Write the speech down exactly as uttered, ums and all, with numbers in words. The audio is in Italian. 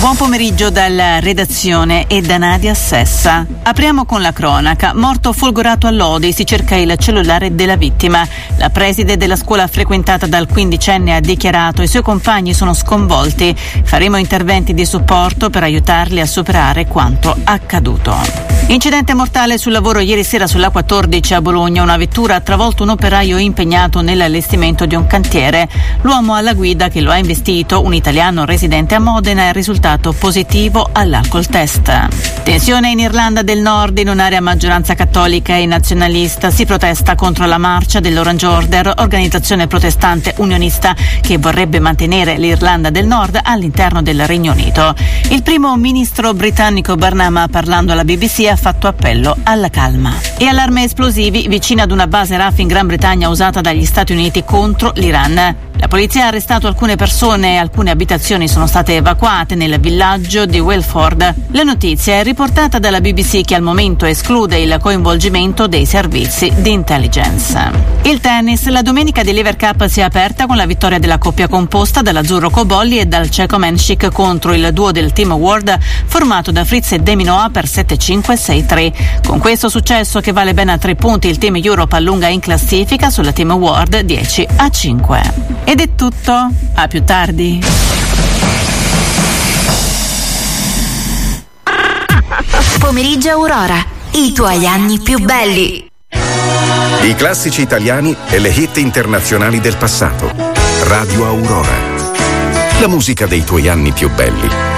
Buon pomeriggio dalla redazione e da Nadia Sessa. Apriamo con la cronaca. Morto folgorato a Lodi, si cerca il cellulare della vittima. La preside della scuola frequentata dal quindicenne ha dichiarato: i suoi compagni sono sconvolti. Faremo interventi di supporto per aiutarli a superare quanto accaduto. Incidente mortale sul lavoro ieri sera sull'A quattordici a Bologna. Una vettura ha travolto un operaio impegnato nell'allestimento di un cantiere. L'uomo alla guida che lo ha investito, un italiano residente a Modena, è risultato positivo all'alcol test. Tensione in Irlanda del Nord, in un'area a maggioranza cattolica e nazionalista. Si protesta contro la marcia dell'Orange Order, organizzazione protestante unionista che vorrebbe mantenere l'Irlanda del Nord all'interno del Regno Unito. Il primo ministro britannico Barnama, parlando alla B B C, ha fatto appello alla calma. E allarme esplosivi vicino ad una base R A F in Gran Bretagna usata dagli Stati Uniti contro l'Iran. La polizia ha arrestato alcune persone e alcune abitazioni sono state evacuate nel villaggio di Welford. La notizia è riportata dalla B B C, che al momento esclude il coinvolgimento dei servizi di intelligence. Il tennis. La domenica di Lever Cup si è aperta con la vittoria della coppia composta dall'azzurro Cobolli e dal ceco Menchik contro il duo del Team World formato da Fritz e Deminoa per sette cinque sei tre. Con questo successo, che vale ben a tre punti, il Team Europe allunga in classifica sulla Team World dieci a cinque. Ed è tutto, a più tardi. Pomeriggio Aurora, i tuoi anni più belli. I classici italiani e le hit internazionali del passato. Radio Aurora. La musica dei tuoi anni più belli.